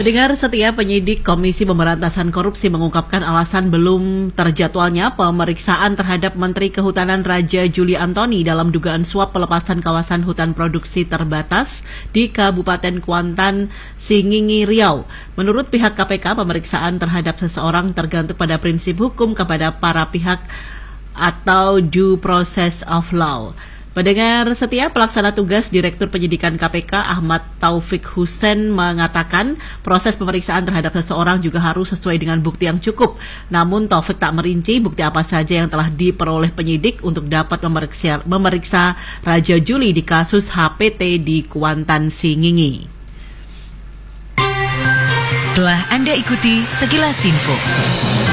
Pendengar setia, penyidik Komisi Pemberantasan Korupsi mengungkapkan alasan belum terjadwalnya pemeriksaan terhadap Menteri Kehutanan Raja Juli Antoni dalam dugaan suap pelepasan kawasan hutan produksi terbatas di Kabupaten Kuantan, Singingi, Riau. Menurut pihak KPK, pemeriksaan terhadap seseorang tergantung pada prinsip hukum kepada para pihak atau due process of law. Pendengar setia, pelaksana tugas Direktur Penyidikan KPK Ahmad Taufik Hussein mengatakan proses pemeriksaan terhadap seseorang juga harus sesuai dengan bukti yang cukup. Namun Taufik tak merinci bukti apa saja yang telah diperoleh penyidik untuk dapat memeriksa Raja Juli di kasus HPT di Kuantan, Singingi. Telah Anda ikuti Sekilas Info.